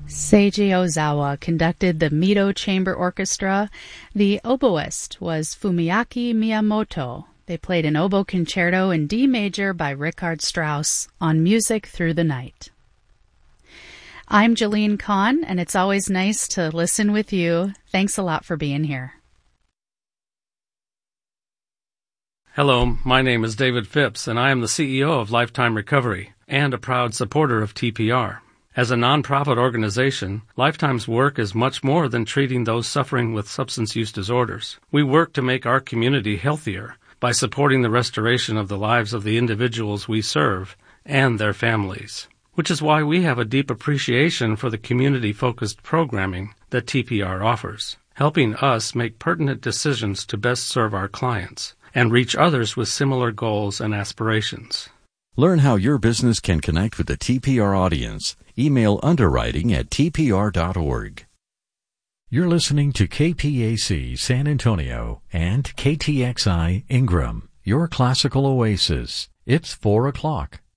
Seiji Ozawa conducted the Mito Chamber Orchestra. The oboist was Fumiaki Miyamoto. They played an oboe concerto in D major by Richard Strauss on Music Through the Night. I'm Jolene Kahn, and it's always nice to listen with you. Thanks a lot for being here. Hello, my name is David Phipps, and I am the CEO of Lifetime Recovery and a proud supporter of TPR. As a nonprofit organization, Lifetime's work is much more than treating those suffering with substance use disorders. We work to make our community healthier by supporting the restoration of the lives of the individuals we serve and their families, which is why we have a deep appreciation for the community-focused programming that TPR offers, helping us make pertinent decisions to best serve our clients and reach others with similar goals and aspirations. Learn how your business can connect with the TPR audience. Email underwriting@tpr.org. You're listening to KPAC San Antonio and KTXI Ingram, your classical oasis. It's 4 o'clock.